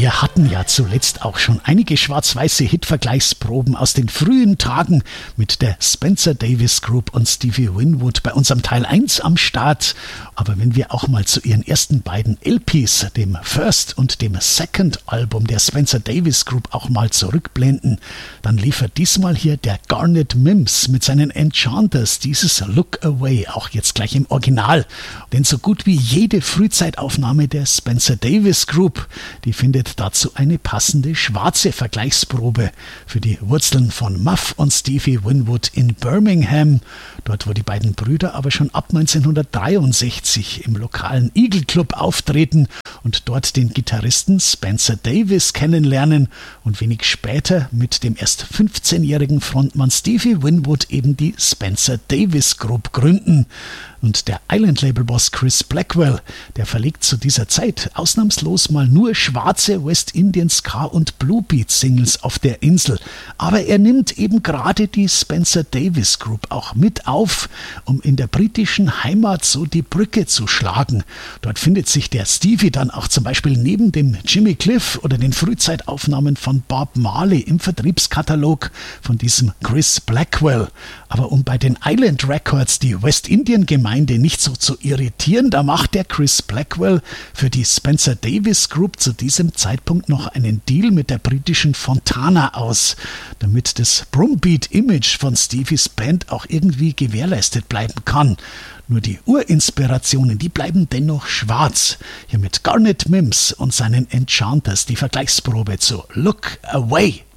Wir hatten ja zuletzt auch schon einige schwarz-weiße Hit-Vergleichsproben aus den frühen Tagen mit der Spencer Davis Group und Stevie Winwood bei unserem Teil 1 am Start. Aber wenn wir auch mal zu ihren ersten beiden LPs, dem First und dem Second Album der Spencer Davis Group auch mal zurückblenden, dann liefert diesmal hier der Garnet Mimms mit seinen Enchanters dieses Look Away, auch jetzt gleich im Original. Denn so gut wie jede Frühzeitaufnahme der Spencer Davis Group, die findet dazu eine passende schwarze Vergleichsprobe für die Wurzeln von Muff und Stevie Winwood in Birmingham. Dort, wo die beiden Brüder aber schon ab 1963 im lokalen Eagle Club auftreten und dort den Gitarristen Spencer Davis kennenlernen und wenig später mit dem erst 15-jährigen Frontmann Stevie Winwood eben die Spencer Davis Group gründen. Und der Island-Label-Boss Chris Blackwell, der verlegt zu dieser Zeit ausnahmslos mal nur schwarze West Indian Ska- und Bluebeat-Singles auf der Insel. Aber er nimmt eben gerade die Spencer Davis Group auch mit auf, um in der britischen Heimat so die Brücke zu schlagen. Dort findet sich der Stevie dann auch zum Beispiel neben dem Jimmy Cliff oder den Frühzeitaufnahmen von Bob Marley im Vertriebskatalog von diesem Chris Blackwell. Aber um bei den Island Records die West-Indien-Gemeinde nicht so zu irritieren, da macht der Chris Blackwell für die Spencer Davis Group zu diesem Zeitpunkt noch einen Deal mit der britischen Fontana aus, damit das Brumbeat-Image von Stevies Band auch irgendwie gewährleistet bleiben kann. Nur die Urinspirationen, die bleiben dennoch schwarz. Hier mit Garnet Mimms und seinen Enchanters die Vergleichsprobe zu Look Away.